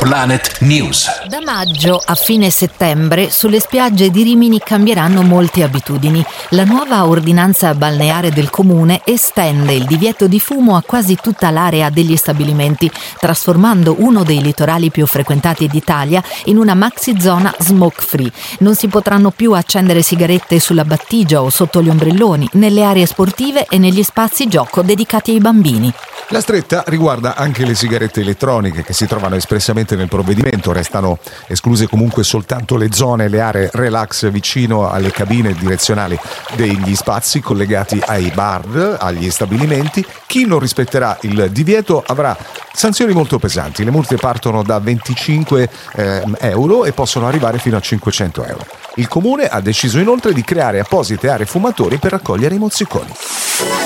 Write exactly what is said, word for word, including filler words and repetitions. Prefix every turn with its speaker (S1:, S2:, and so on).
S1: Planet News.
S2: Da maggio a fine settembre sulle spiagge di Rimini cambieranno molte abitudini. La nuova ordinanza balneare del comune estende il divieto di fumo a quasi tutta l'area degli stabilimenti, trasformando uno dei litorali più frequentati d'Italia in una maxi zona smoke free. Non si potranno più accendere sigarette sulla battigia o sotto gli ombrelloni, nelle aree sportive e negli spazi gioco dedicati ai bambini.
S3: La stretta riguarda anche le sigarette elettroniche che si trovano espressamente nel provvedimento. Restano escluse comunque soltanto le zone e le aree relax vicino alle cabine direzionali degli spazi collegati ai bar, agli stabilimenti. Chi non rispetterà il divieto avrà sanzioni molto pesanti. Le multe partono da venticinque eh, euro e possono arrivare fino a cinquecento euro. Il comune ha deciso inoltre di creare apposite aree fumatori per raccogliere i mozziconi.